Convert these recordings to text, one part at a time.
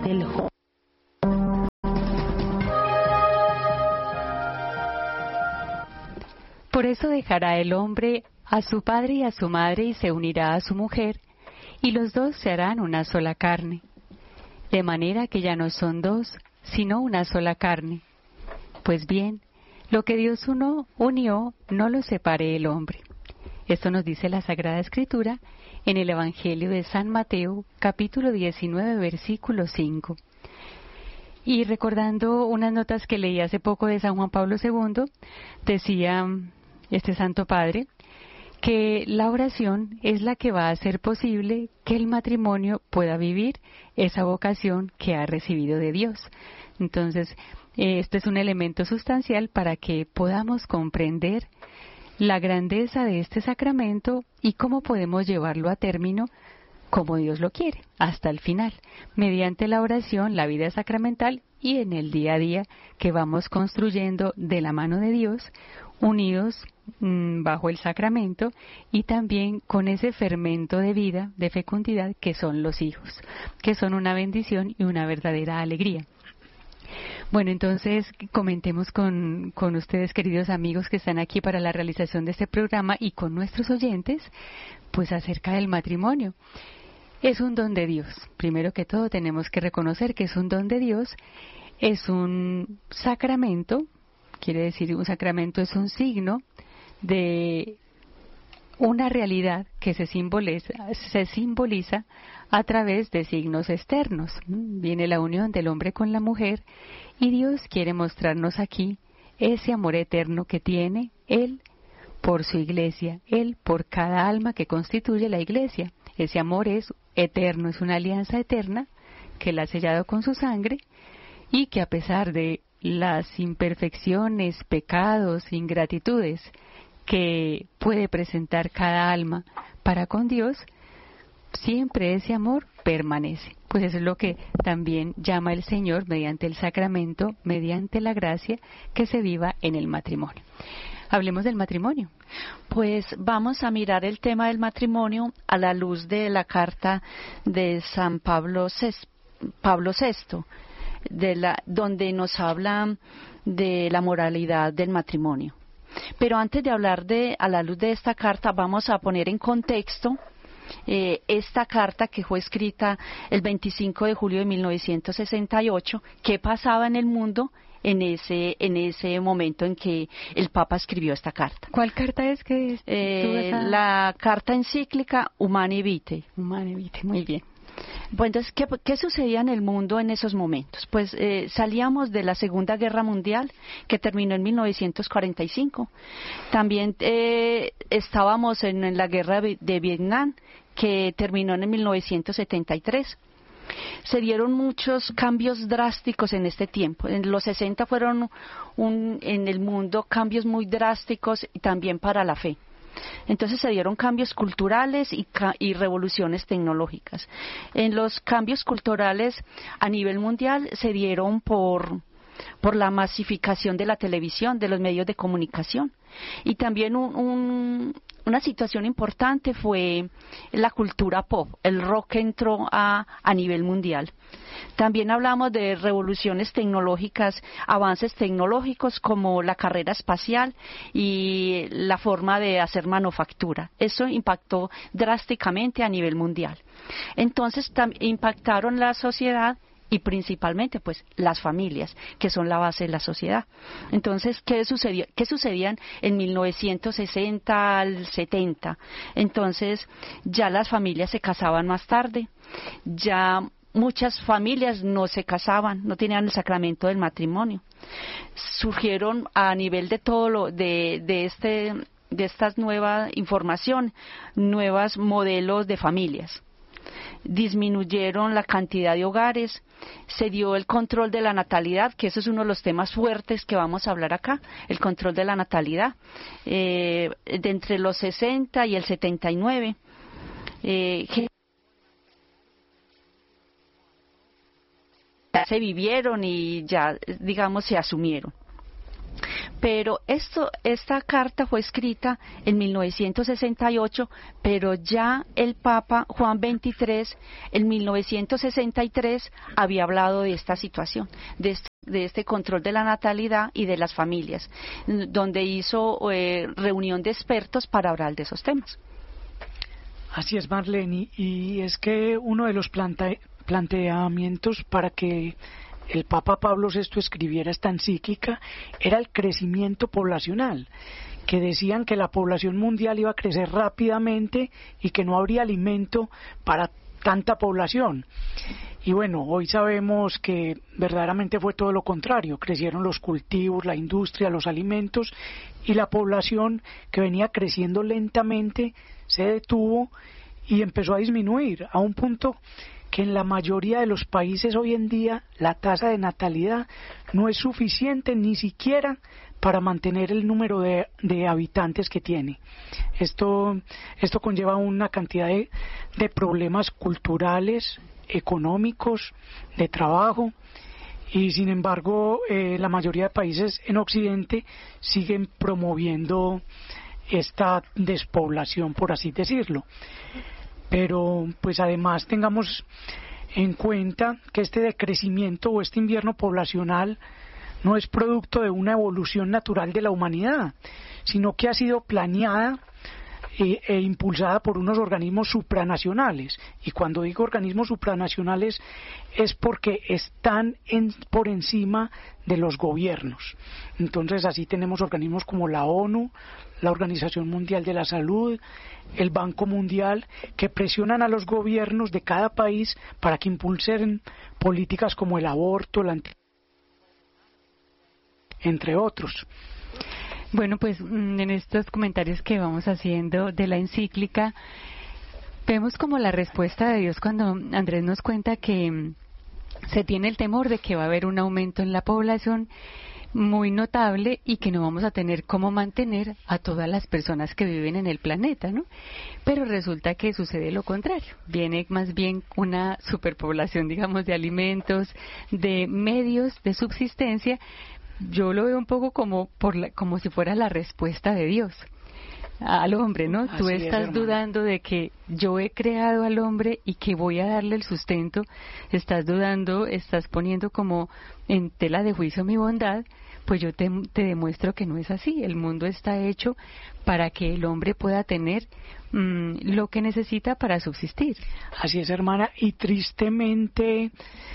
del joven. Por eso dejará el hombre a su padre y a su madre y se unirá a su mujer, y los dos se harán una sola carne. De manera que ya no son dos, sino una sola carne. Pues bien, lo que Dios unió, no lo separe el hombre. Esto nos dice la Sagrada Escritura en el Evangelio de San Mateo, capítulo 19, versículo 5. Y recordando unas notas que leí hace poco de San Juan Pablo II, decía este Santo Padre que la oración es la que va a hacer posible que el matrimonio pueda vivir esa vocación que ha recibido de Dios. Entonces, este es un elemento sustancial para que podamos comprender la grandeza de este sacramento y cómo podemos llevarlo a término como Dios lo quiere, hasta el final, mediante la oración, la vida sacramental y en el día a día que vamos construyendo de la mano de Dios, unidos bajo el sacramento y también con ese fermento de vida, de fecundidad que son los hijos, que son una bendición y una verdadera alegría. Bueno, entonces comentemos con ustedes, queridos amigos que están aquí para la realización de este programa y con nuestros oyentes, pues acerca del matrimonio. Es un don de Dios. Primero que todo tenemos que reconocer que es un don de Dios, es un sacramento, quiere decir un sacramento es un signo de una realidad que se simboliza a través de signos externos. Viene la unión del hombre con la mujer y Dios quiere mostrarnos aquí ese amor eterno que tiene Él por su iglesia, Él por cada alma que constituye la iglesia. Ese amor es eterno, es una alianza eterna que Él ha sellado con su sangre y que a pesar de las imperfecciones, pecados, ingratitudes que puede presentar cada alma para con Dios, siempre ese amor permanece. Pues eso es lo que también llama el Señor mediante el sacramento, mediante la gracia que se viva en el matrimonio. Hablemos del matrimonio. Pues vamos a mirar el tema del matrimonio a la luz de la carta de San Pablo VI, donde nos habla de la moralidad del matrimonio. Pero antes de hablar a la luz de esta carta, vamos a poner en contexto esta carta que fue escrita el 25 de julio de 1968, qué pasaba en el mundo en ese momento en que el Papa escribió esta carta. ¿Cuál carta es que la carta encíclica Humanae Vitae. Humanae Vitae, muy bien. Pues entonces, ¿qué sucedía en el mundo en esos momentos? Pues salíamos de la Segunda Guerra Mundial, que terminó en 1945. También estábamos en la Guerra de Vietnam, que terminó en 1973. Se dieron muchos cambios drásticos en este tiempo. En los 60 fueron en el mundo cambios muy drásticos y también para la fe. Entonces se dieron cambios culturales y revoluciones tecnológicas. En los cambios culturales a nivel mundial se dieron por la masificación de la televisión, de los medios de comunicación. Y también una situación importante fue la cultura pop. El rock entró a nivel mundial. También hablamos de revoluciones tecnológicas, avances tecnológicos como la carrera espacial y la forma de hacer manufactura. Eso impactó drásticamente a nivel mundial. Entonces impactaron la sociedad y principalmente pues las familias, que son la base de la sociedad. Entonces, ¿qué sucedían en 1960 al 70? Entonces, ya las familias se casaban más tarde, ya muchas familias no se casaban, no tenían el sacramento del matrimonio. Surgieron a nivel de todo de esta nueva información, nuevos modelos de familias. Disminuyeron la cantidad de hogares, se dio el control de la natalidad, que eso es uno de los temas fuertes que vamos a hablar acá, el control de la natalidad, de entre los 60 y el 79. Ya se vivieron y ya, digamos, se asumieron. Pero esta carta fue escrita en 1968, pero ya el Papa Juan XXIII en 1963 había hablado de esta situación, de este control de la natalidad y de las familias, donde hizo reunión de expertos para hablar de esos temas. Así es, Marlene, y es que uno de los planteamientos para que el Papa Pablo VI escribiera esta encíclica era el crecimiento poblacional, que decían que la población mundial iba a crecer rápidamente y que no habría alimento para tanta población. Y bueno, hoy sabemos que verdaderamente fue todo lo contrario, crecieron los cultivos, la industria, los alimentos, y la población, que venía creciendo lentamente, se detuvo y empezó a disminuir a un punto que en la mayoría de los países hoy en día la tasa de natalidad no es suficiente ni siquiera para mantener el número de habitantes que tiene. Esto conlleva una cantidad de problemas culturales, económicos, de trabajo, y sin embargo la mayoría de países en Occidente siguen promoviendo esta despoblación, por así decirlo. Pero pues además tengamos en cuenta que este decrecimiento o este invierno poblacional no es producto de una evolución natural de la humanidad, sino que ha sido planeada e impulsada por unos organismos supranacionales. Y cuando digo organismos supranacionales es porque están por encima de los gobiernos. Entonces así tenemos organismos como la ONU, la Organización Mundial de la Salud, el Banco Mundial, que presionan a los gobiernos de cada país para que impulsen políticas como el aborto, entre otros. Bueno, pues en estos comentarios que vamos haciendo de la encíclica, vemos como la respuesta de Dios cuando Andrés nos cuenta que se tiene el temor de que va a haber un aumento en la población muy notable y que no vamos a tener cómo mantener a todas las personas que viven en el planeta, ¿no? Pero resulta que sucede lo contrario. Viene más bien una superpoblación, digamos, de alimentos, de medios de subsistencia. Yo lo veo un poco como si fuera la respuesta de Dios al hombre, ¿no? Tú estás dudando de que yo he creado al hombre y que voy a darle el sustento, estás dudando, estás poniendo como en tela de juicio mi bondad, pues yo te demuestro que no es así. El mundo está hecho para que el hombre pueda tener lo que necesita para subsistir. Así es, hermana, y tristemente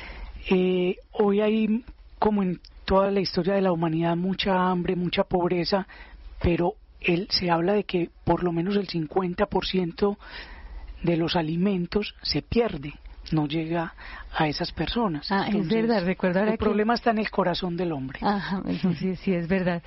hoy hay, como en toda la historia de la humanidad, mucha hambre, mucha pobreza, pero se habla de que por lo menos el 50% de los alimentos se pierde, no llega a esas personas. Entonces, es verdad, recuerdo ahora el problema está en el corazón del hombre. Ajá, eso sí es verdad.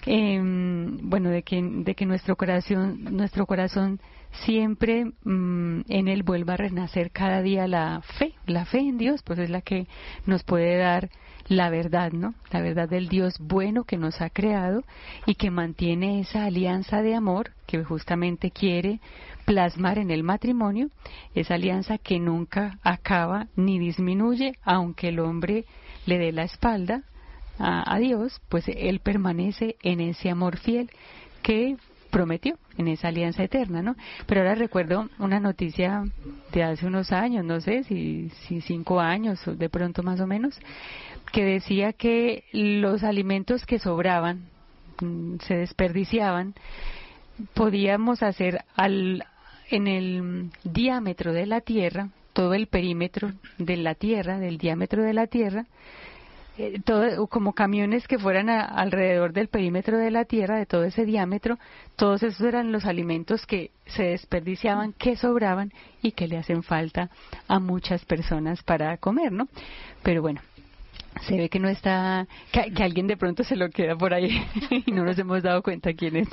Bueno, de que nuestro corazón siempre en él vuelva a renacer cada día la fe en Dios, pues es la que nos puede dar la verdad, ¿no? La verdad del Dios bueno que nos ha creado y que mantiene esa alianza de amor que justamente quiere plasmar en el matrimonio, esa alianza que nunca acaba ni disminuye, aunque el hombre le dé la espalda a Dios, pues él permanece en ese amor fiel que prometió, en esa alianza eterna, ¿no? Pero ahora recuerdo una noticia de hace unos años, no sé si 5 años o de pronto más o menos, que decía que los alimentos que sobraban, se desperdiciaban, podíamos hacer en el diámetro de la Tierra, todo el perímetro de la Tierra, del diámetro de la Tierra, todo, como camiones que fueran alrededor del perímetro de la Tierra, de todo ese diámetro, todos esos eran los alimentos que se desperdiciaban, que sobraban y que le hacen falta a muchas personas para comer, ¿no? Pero bueno, se ve que no está, que alguien de pronto se lo queda por ahí y no nos hemos dado cuenta quién es.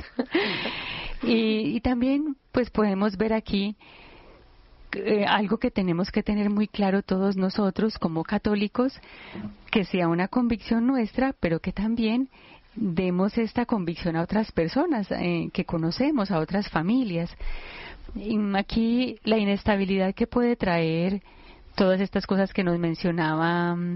Y también pues podemos ver aquí algo que tenemos que tener muy claro todos nosotros como católicos, que sea una convicción nuestra, pero que también demos esta convicción a otras personas que conocemos, a otras familias. Y aquí la inestabilidad que puede traer todas estas cosas que nos mencionaba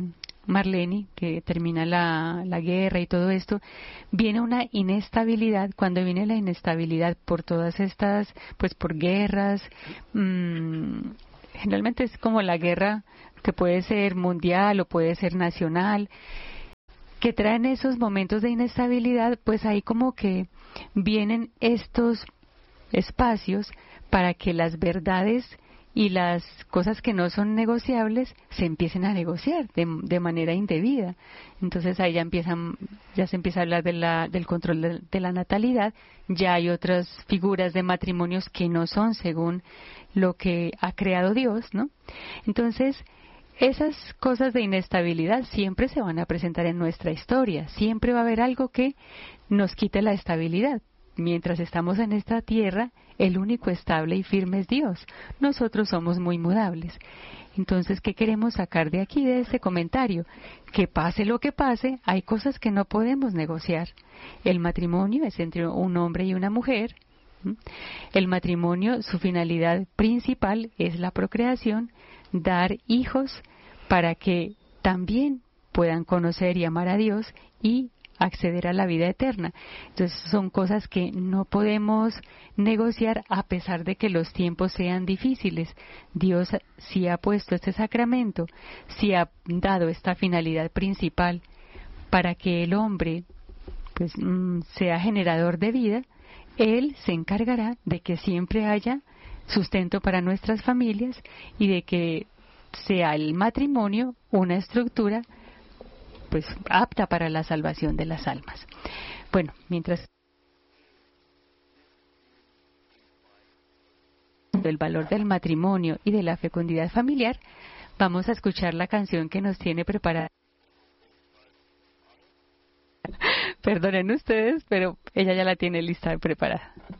Marlene, que termina la guerra y todo esto, viene una inestabilidad. Cuando viene la inestabilidad por todas estas, pues por guerras, generalmente es como la guerra que puede ser mundial o puede ser nacional, que traen esos momentos de inestabilidad, pues ahí como que vienen estos espacios para que las verdades y las cosas que no son negociables se empiecen a negociar de manera indebida. Entonces ahí ya se empieza a hablar del control de la natalidad. Ya hay otras figuras de matrimonios que no son según lo que ha creado Dios, ¿no? Entonces, esas cosas de inestabilidad siempre se van a presentar en nuestra historia. Siempre va a haber algo que nos quite la estabilidad. Mientras estamos en esta tierra, el único estable y firme es Dios. Nosotros somos muy mudables. Entonces, ¿qué queremos sacar de aquí, de este comentario? Que pase lo que pase, hay cosas que no podemos negociar. El matrimonio es entre un hombre y una mujer. El matrimonio, su finalidad principal es la procreación, dar hijos para que también puedan conocer y amar a Dios y acceder a la vida eterna. Entonces son cosas que no podemos negociar a pesar de que los tiempos sean difíciles. Dios sí ha puesto este sacramento, sí ha dado esta finalidad principal para que el hombre pues sea generador de vida. Él se encargará de que siempre haya sustento para nuestras familias y de que sea el matrimonio una estructura pues apta para la salvación de las almas. Bueno, mientras el valor del matrimonio y de la fecundidad familiar, vamos a escuchar la canción que nos tiene preparada. Perdonen ustedes, pero ella ya la tiene lista y preparada.